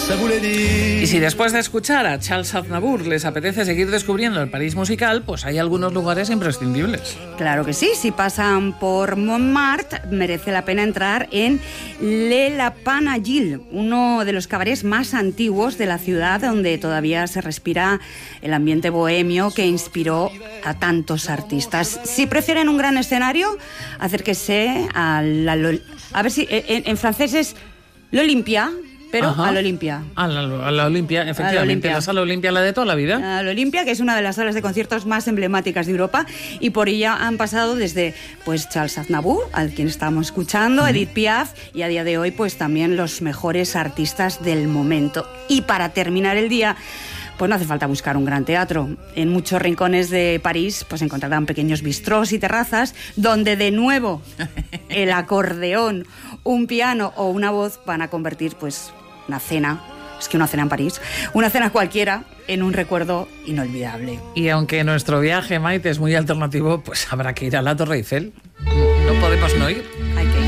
Y si después de escuchar a Charles Aznavour les apetece seguir descubriendo el París musical, pues hay algunos lugares imprescindibles. Claro que sí, si pasan por Montmartre merece la pena entrar en Le Lapin Agile, uno de los cabarets más antiguos de la ciudad, donde todavía se respira el ambiente bohemio que inspiró a tantos artistas. Si prefieren un gran escenario, acérquese a ver si en francés es l'Olympia, pero Ajá. a l'Olympia. A la Olimpia, efectivamente. Olimpia. La sala Olimpia, la de toda la vida. A la Olimpia, que es una de las salas de conciertos más emblemáticas de Europa, y por ella han pasado desde pues Charles Aznavour, al quien estamos escuchando, Edith Piaf, y a día de hoy pues también los mejores artistas del momento. Y para terminar el día, pues no hace falta buscar un gran teatro. En muchos rincones de París pues encontrarán pequeños bistrós y terrazas donde de nuevo el acordeón, un piano o una voz van a convertir pues una cena, es que una cena en París, una cena cualquiera, en un recuerdo inolvidable. Y aunque nuestro viaje, Maite, es muy alternativo, pues habrá que ir a la Torre Eiffel. No podemos no ir. Hay que ir.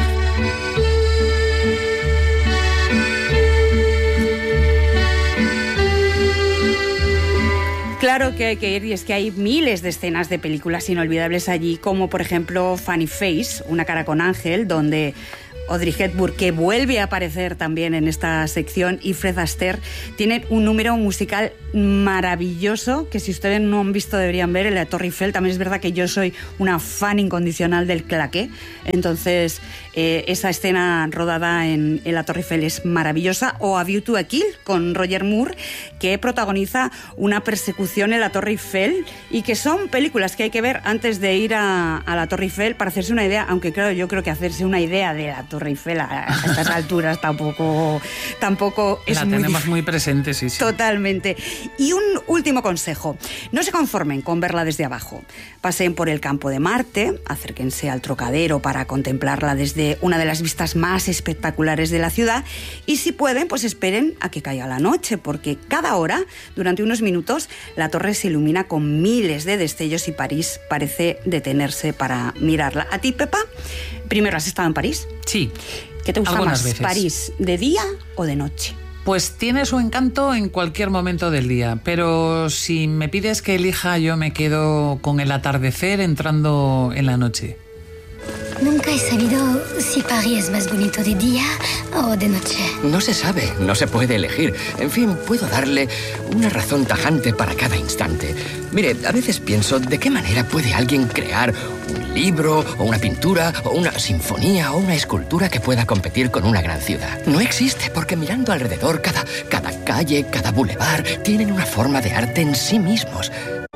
Claro que hay que ir, y es que hay miles de escenas de películas inolvidables allí, como por ejemplo Funny Face, Una cara con ángel, donde Audrey Hepburn, que vuelve a aparecer también en esta sección, y Fred Astaire tienen un número musical maravilloso que si ustedes no han visto deberían ver en la Torre Eiffel. También es verdad que yo soy una fan incondicional del claqué, entonces esa escena rodada en la Torre Eiffel es maravillosa. O A View to a Kill con Roger Moore, que protagoniza una persecución en la Torre Eiffel, y que son películas que hay que ver antes de ir a la Torre Eiffel para hacerse una idea, aunque claro, yo creo que hacerse una idea de la Torre Eiffel a estas alturas tampoco es la muy tenemos muy presente, sí. Totalmente. Y un último consejo: no se conformen con verla desde abajo. Pasen por el Campo de Marte, acérquense al Trocadero para contemplarla desde una de las vistas más espectaculares de la ciudad, y si pueden, pues esperen a que caiga la noche, porque cada hora, durante unos minutos, la torre se ilumina con miles de destellos y París parece detenerse para mirarla. ¿A ti, Pepa? Primero, ¿has estado en París? Sí. ¿Qué te gusta algunas más, veces. París, de día o de noche? Pues tiene su encanto en cualquier momento del día, pero si me pides que elija, yo me quedo con el atardecer entrando en la noche. Nunca he sabido si París es más bonito de día o de noche. No se sabe, no se puede elegir. En fin, puedo darle una razón tajante para cada instante. Mire, a veces pienso, ¿de qué manera puede alguien crear un libro, o una pintura, o una sinfonía, o una escultura que pueda competir con una gran ciudad? No existe, porque mirando alrededor, cada calle, cada bulevar, tienen una forma de arte en sí mismos.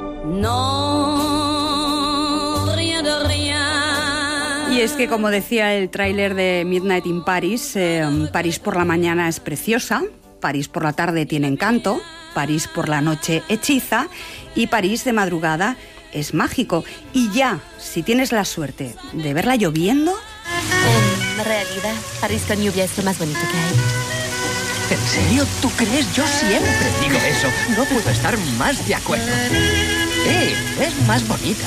No, rien de rien. Y es que, como decía el tráiler de Midnight in Paris, París por la mañana es preciosa, París por la tarde tiene encanto, París por la noche hechiza, y París de madrugada es mágico. Y ya, si tienes la suerte de verla lloviendo... En realidad, París con lluvia es lo más bonito que hay. ¿En serio? ¿Tú crees? Yo siempre digo eso. No puedo estar más de acuerdo. Es más bonita.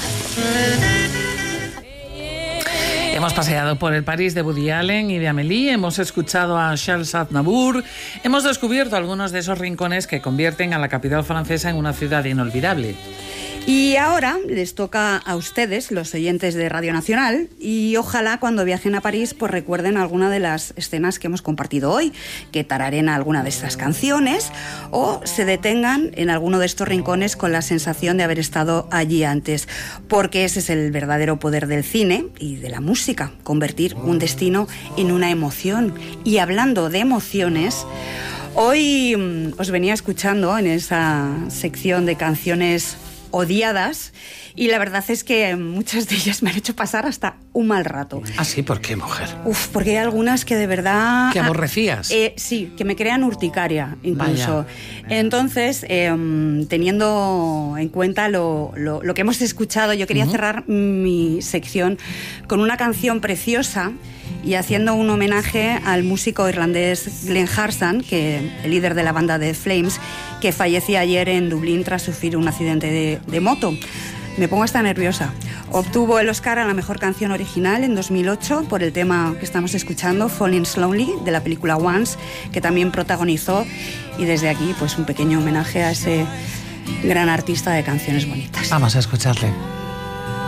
Hemos paseado por el París de Woody Allen y de Amélie, hemos escuchado a Charles Aznavour, hemos descubierto algunos de esos rincones que convierten a la capital francesa en una ciudad inolvidable. Y ahora les toca a ustedes, los oyentes de Radio Nacional, y ojalá cuando viajen a París pues recuerden alguna de las escenas que hemos compartido hoy, que tararen alguna de estas canciones o se detengan en alguno de estos rincones con la sensación de haber estado allí antes, porque ese es el verdadero poder del cine y de la música, convertir un destino en una emoción. Y hablando de emociones, hoy os venía escuchando en esa sección de canciones odiadas, y la verdad es que muchas de ellas me han hecho pasar hasta un mal rato. ¿Ah, sí? ¿Por qué, mujer? Porque hay algunas que de verdad... ¿Que aborrecías? Sí, que me crean urticaria incluso. Vaya. Entonces, teniendo en cuenta lo que hemos escuchado, yo quería cerrar mi sección con una canción preciosa y haciendo un homenaje al músico irlandés Glenn Harsan, que el líder de la banda The Flames, que fallecía ayer en Dublín tras sufrir un accidente de moto. Me pongo hasta nerviosa. Obtuvo el Oscar a la mejor canción original en 2008 por el tema que estamos escuchando, Falling Slowly, de la película Once, que también protagonizó, y desde aquí pues un pequeño homenaje a ese gran artista de canciones bonitas. Vamos a escucharle.